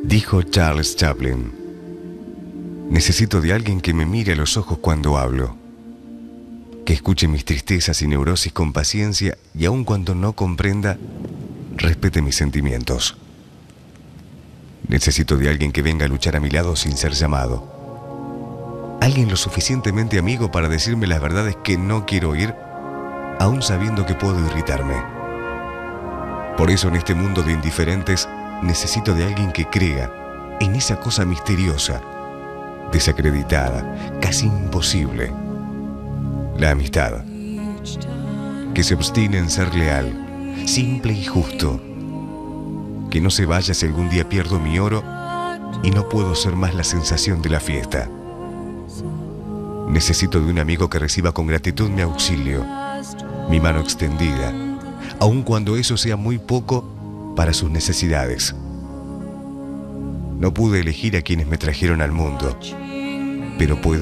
Dijo Charles Chaplin: necesito de alguien que me mire a los ojos cuando hablo, que escuche mis tristezas y neurosis con paciencia y aun cuando no comprenda, respete mis sentimientos. Necesito de alguien que venga a luchar a mi lado sin ser llamado. Alguien lo suficientemente amigo para decirme las verdades que no quiero oír, aun sabiendo que puedo irritarme. Por eso en este mundo de indiferentes necesito de alguien que crea en esa cosa misteriosa, desacreditada, casi imposible: la amistad. Que se obstine en ser leal, simple y justo. Que no se vaya si algún día pierdo mi oro y no puedo ser más la sensación de la fiesta. Necesito de un amigo que reciba con gratitud mi auxilio, mi mano extendida, aun cuando eso sea muy poco para sus necesidades. No pude elegir a quienes me trajeron al mundo, pero puedo